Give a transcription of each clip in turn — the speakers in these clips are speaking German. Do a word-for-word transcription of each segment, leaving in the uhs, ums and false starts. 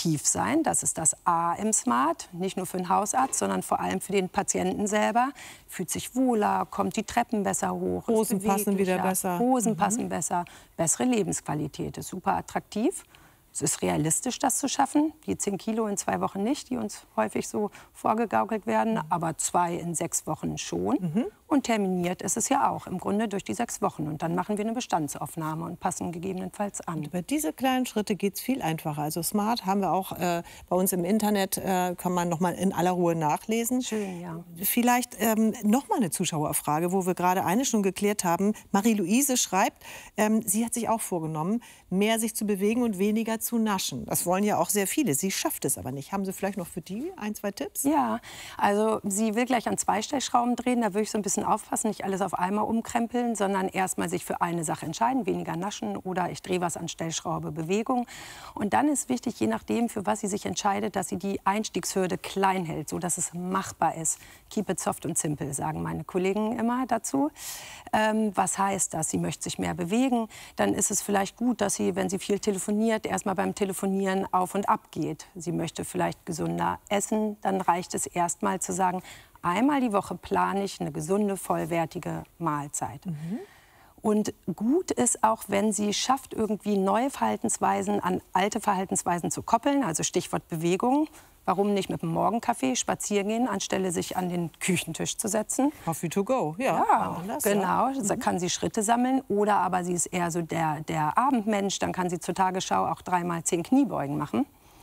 attraktiv sein. Das ist das A im Smart. Nicht nur für den Hausarzt, sondern vor allem für den Patienten selber. Fühlt sich wohler, kommt die Treppen besser hoch. Hosen passen wieder besser. Hosen mhm. passen besser. Bessere Lebensqualität. Ist super attraktiv. Es ist realistisch, das zu schaffen. Die zehn Kilo in zwei Wochen nicht, die uns häufig so vorgegaukelt werden, aber zwei in sechs Wochen schon. Mhm. Und terminiert ist es ja auch im Grunde durch die sechs Wochen. Und dann machen wir eine Bestandsaufnahme und passen gegebenenfalls an. Und über diese kleinen Schritte geht es viel einfacher. Also Smart haben wir auch äh, bei uns im Internet, äh, kann man noch mal in aller Ruhe nachlesen. Schön, ja. Vielleicht ähm, noch mal eine Zuschauerfrage, wo wir gerade eine schon geklärt haben. Marie-Louise schreibt, ähm, sie hat sich auch vorgenommen, mehr sich zu bewegen und weniger zu naschen. Das wollen ja auch sehr viele. Sie schafft es aber nicht. Haben Sie vielleicht noch für die ein, zwei Tipps? Ja, also sie will gleich an zwei Stellschrauben drehen. Da würde ich so ein bisschen aufpassen, nicht alles auf einmal umkrempeln, sondern erst mal sich für eine Sache entscheiden, weniger naschen oder ich drehe was an Stellschraube Bewegung. Und dann ist wichtig, je nachdem, für was sie sich entscheidet, dass sie die Einstiegshürde klein hält, sodass es machbar ist. Keep it soft und simple, sagen meine Kollegen immer dazu. Ähm, was heißt das? Sie möchte sich mehr bewegen. Dann ist es vielleicht gut, dass sie, wenn sie viel telefoniert, erst mal beim Telefonieren auf und ab geht. Sie möchte vielleicht gesünder essen. Dann reicht es erst mal zu sagen, einmal die Woche plane ich eine gesunde, vollwertige Mahlzeit. Mhm. Und gut ist auch, wenn sie schafft, irgendwie neue Verhaltensweisen an alte Verhaltensweisen zu koppeln, also Stichwort Bewegung. Warum nicht mit dem Morgenkaffee spazieren gehen, anstelle sich an den Küchentisch zu setzen? Coffee to go, ja. Ja, das, genau. Ja. Da kann sie Schritte sammeln. Oder aber sie ist eher so der, der Abendmensch. Dann kann sie zur Tagesschau auch dreimal zehn Kniebeugen machen.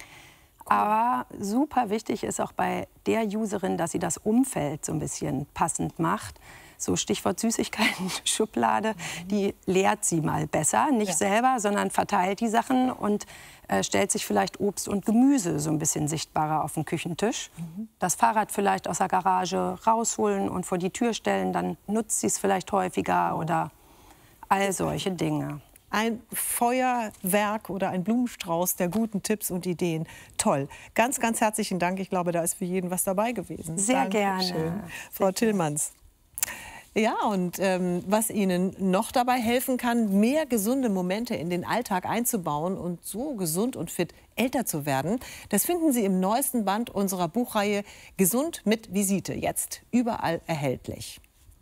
Aber super wichtig ist auch bei der Userin, dass sie das Umfeld so ein bisschen passend macht. So Stichwort Süßigkeiten-Schublade, die leert sie mal besser. Nicht ja. selber, sondern verteilt die Sachen und äh, stellt sich vielleicht Obst und Gemüse so ein bisschen sichtbarer auf den Küchentisch. Mhm. Das Fahrrad vielleicht aus der Garage rausholen und vor die Tür stellen, dann nutzt sie es vielleicht häufiger oder all solche Dinge. Ein Feuerwerk oder ein Blumenstrauß der guten Tipps und Ideen. Toll. Ganz, ganz herzlichen Dank. Ich glaube, da ist für jeden was dabei gewesen. Sehr Dankeschön. gerne. Frau Tillmanns. Ja, und ähm, was Ihnen noch dabei helfen kann, mehr gesunde Momente in den Alltag einzubauen und so gesund und fit älter zu werden, das finden Sie im neuesten Band unserer Buchreihe Gesund mit Visite. Jetzt überall erhältlich.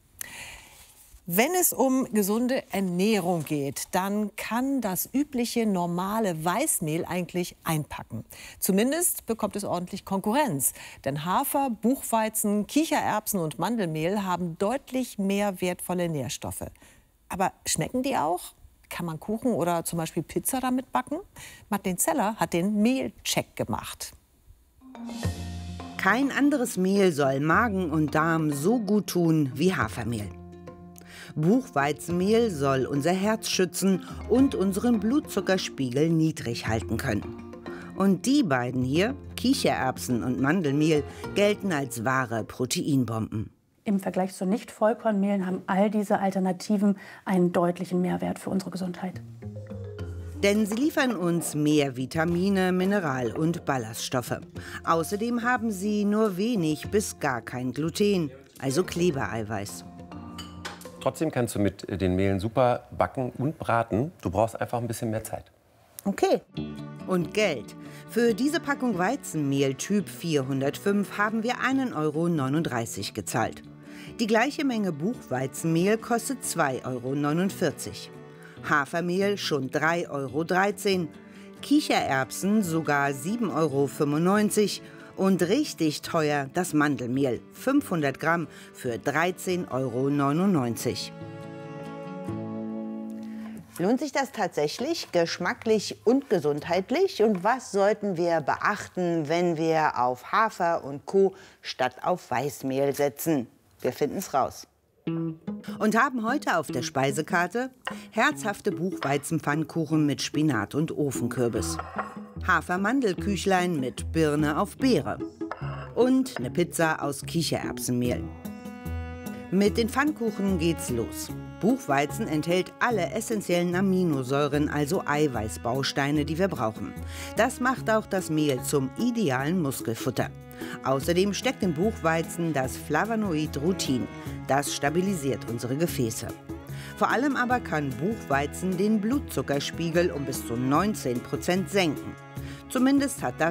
Wenn es um gesunde Ernährung geht, dann kann das übliche normale Weißmehl eigentlich einpacken. Zumindest bekommt es ordentlich Konkurrenz. Denn Hafer, Buchweizen, Kichererbsen und Mandelmehl haben deutlich mehr wertvolle Nährstoffe. Aber schmecken die auch? Kann man Kuchen oder zum Beispiel Pizza damit backen? Martin Zeller hat den Mehlcheck gemacht. Kein anderes Mehl soll Magen und Darm so gut tun wie Hafermehl. Buchweizenmehl soll unser Herz schützen und unseren Blutzuckerspiegel niedrig halten können. Und die beiden hier, Kichererbsen und Mandelmehl, gelten als wahre Proteinbomben. Im Vergleich zu Nicht-Vollkornmehlen haben all diese Alternativen einen deutlichen Mehrwert für unsere Gesundheit. Denn sie liefern uns mehr Vitamine, Mineral- und Ballaststoffe. Außerdem haben sie nur wenig bis gar kein Gluten, also Klebereiweiß. Trotzdem kannst du mit den Mehlen super backen und braten. Du brauchst einfach ein bisschen mehr Zeit. Okay. Und Geld. Für diese Packung Weizenmehl Typ vierhundertfünf haben wir einen Euro neununddreißig gezahlt. Die gleiche Menge Buchweizenmehl kostet zwei Euro neunundvierzig. Hafermehl schon drei Euro dreizehn. Kichererbsen sogar sieben Euro fünfundneunzig. Und richtig teuer das Mandelmehl, fünfhundert Gramm für dreizehn Euro neunundneunzig. Lohnt sich das tatsächlich, geschmacklich und gesundheitlich? Und was sollten wir beachten, wenn wir auf Hafer und Co. statt auf Weißmehl setzen? Wir finden es raus. Und haben heute auf der Speisekarte herzhafte Buchweizenpfannkuchen mit Spinat und Ofenkürbis. Hafer-Mandelküchlein mit Birne auf Beere. Und eine Pizza aus Kichererbsenmehl. Mit den Pfannkuchen geht's los. Buchweizen enthält alle essentiellen Aminosäuren, also Eiweißbausteine, die wir brauchen. Das macht auch das Mehl zum idealen Muskelfutter. Außerdem steckt im Buchweizen das Flavonoid Rutin. Das stabilisiert unsere Gefäße. Vor allem aber kann Buchweizen den Blutzuckerspiegel um bis zu neunzehn Prozent senken. Zumindest hat das